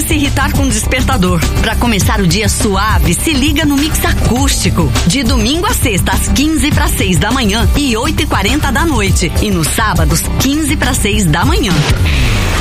se irritar com despertador. Pra começar o dia suave, se liga no Mix Acústico. De domingo a sexta, às 5:45 da manhã e 8:40 da noite. E nos sábados, 5:45 da manhã.